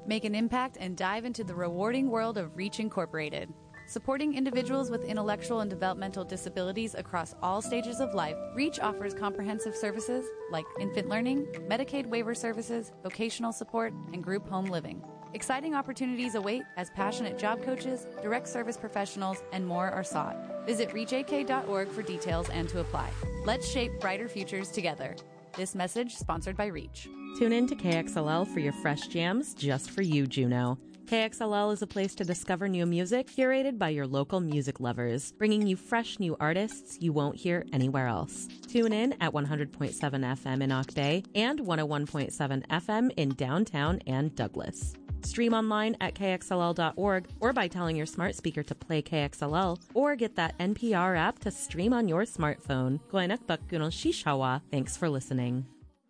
Make an impact and dive into the rewarding world of Reach Incorporated. Supporting individuals with intellectual and developmental disabilities across all stages of life, Reach offers comprehensive services like infant learning, Medicaid waiver services, vocational support, and group home living. Exciting opportunities await as passionate job coaches, direct service professionals, and more are sought. Visit reachak.org for details and to apply. Let's shape brighter futures together. This message sponsored by Reach. Tune in to KXLL for your fresh jams just for you, Juneau. KXLL is a place to discover new music curated by your local music lovers, bringing you fresh new artists you won't hear anywhere else. Tune in at 100.7 FM in Ock Bay and 101.7 FM in downtown and Douglas. Stream online at kxll.org or by telling your smart speaker to play KXLL or get that NPR app to stream on your smartphone. Thanks for listening.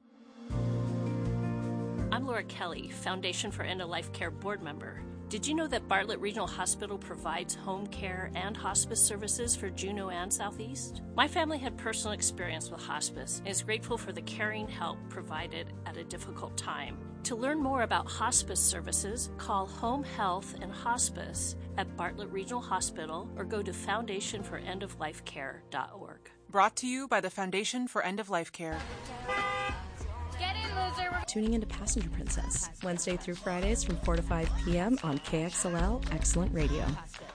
I'm Laura Kelly, Foundation for End-of-Life Care board member. Did you know that Bartlett Regional Hospital provides home care and hospice services for Juneau and Southeast? My family had personal experience with hospice and is grateful for the caring help provided at a difficult time. To learn more about hospice services, call Home Health and Hospice at Bartlett Regional Hospital or go to foundationforendoflifecare.org. Brought to you by the Foundation for End-of-Life Care. Get in, loser! Tuning into Passenger Princess, Wednesday through Fridays from 4 to 5 p.m. on KXLL Excellent Radio.